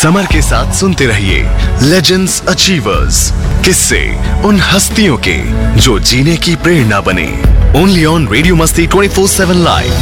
Summer के साथ सुनते रहिए लेजेंड्स अचीवर्स, किस्से उन हस्तियों के जो जीने की प्रेरणा बने। ओनली ऑन रेडियो मस्ती 24/7 लाइव।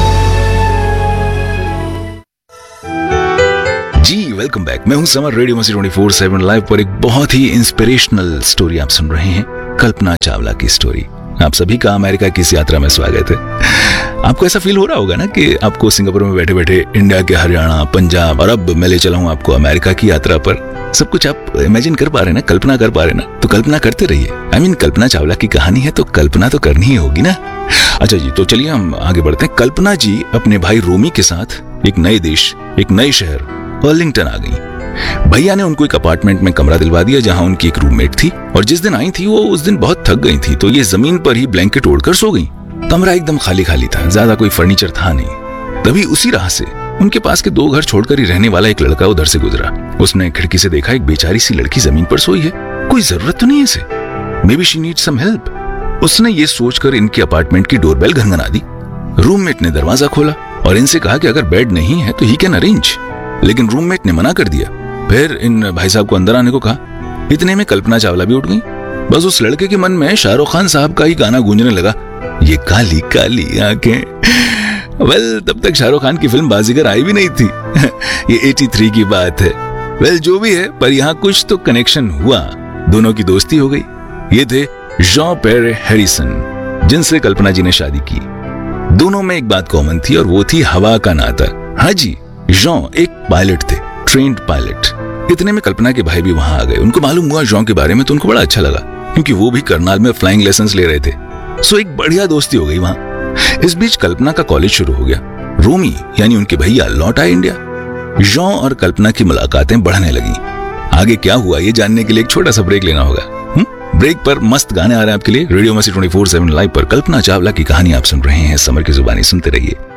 जी वेलकम बैक, मैं हूं समर। रेडियो मस्ती 24/7 लाइव पर एक बहुत ही इंस्पिरेशनल स्टोरी आप सुन रहे हैं, कल्पना चावला की स्टोरी। आप सभी का अमेरिका की इस यात्रा में स्वागत है। आपको ऐसा फील हो रहा होगा ना कि आपको सिंगापुर में बैठे बैठे इंडिया के हरियाणा, पंजाब और अब मैं ले चला हूं आपको अमेरिका की यात्रा पर। सब कुछ आप इमेजिन कर पा रहे हैं ना, कल्पना कर पा रहे हैं ना, तो कल्पना करते रहिए। कल्पना चावला की कहानी है तो कल्पना तो करनी ही होगी ना। अच्छा जी, तो चलिए हम आगे बढ़ते हैं। कल्पना जी अपने भाई रोमी के साथ एक नए देश, एक नए शहर अर्लिंगटन आ गई। भैया ने उनको एक अपार्टमेंट में कमरा दिलवा दिया जहां उनकी एक रूममेट थी, और जिस दिन आई थी वो उस दिन बहुत थक गई थी, तो ये जमीन पर ही ब्लैंकेट ओढ़कर सो गई। कमरा एकदम खाली खाली था, ज्यादा कोई फर्नीचर था नहीं। तभी उसी राह से उनके पास के 2 घर छोड़कर ही रहने वाला एक लड़का उधर से गुजरा। उसने खिड़की से देखा एक बेचारी सी लड़की जमीन पर सोई है, कोई जरूरत तो नहीं है इसे, may be she needs some help. उसने ये सोचकर इनके अपार्टमेंट की डोरबेल घंघना दी। रूममेट ने दरवाजा खोला और इनसे कहा कि अगर बेड नहीं है तो ही कैन अरेंज, लेकिन रूममेट ने मना कर दिया। फिर इन भाई साहब को अंदर आने को कहा। इतने में कल्पना चावला भी उठ गई। बस उस लड़के के मन में शाहरुख खान साहब का ही गाना गूंजने लगा, ये काली काली आंखें। वेल, तब तक शाहरुख खान की फिल्म बाजीगर आई भी नहीं थी। ये 83 की बात है। वेल, जो भी है, पर यहाँ कुछ तो कनेक्शन हुआ, दोनों की दोस्ती हो गई। ये थे जॉन पियर हैरिसन, जिनसे कल्पना जी ने शादी की। दोनों में एक बात कॉमन थी और वो थी हवा का नाता। हाँ जी, जॉन एक पायलट थे, ट्रेन्ड पायलट। इतने में कल्पना के भाई भी वहां आ गए। उनको मालूम हुआ जॉन के बारे में, तो उनको बड़ा अच्छा लगा, क्योंकि वो भी करनाल में फ्लाइंग लेसन्स ले रहे थे। सो एक बढ़िया दोस्ती हो गई वहां। इस बीच कल्पना का कॉलेज शुरू हो गया। रोमी यानी उनके भैया लौट आए इंडिया। जॉन और कल्पना की मुलाकातें बढ़ने लगी। आगे क्या हुआ ये जानने के लिए एक छोटा सा ब्रेक लेना होगा। ब्रेक पर मस्त गाने आ रहे हैं आपके लिए। रेडियो मस्ती 24/7 लाइव पर कल्पना चावला की कहानी आप सुन रहे हैं। समर की जुबानी सुनते रहिए।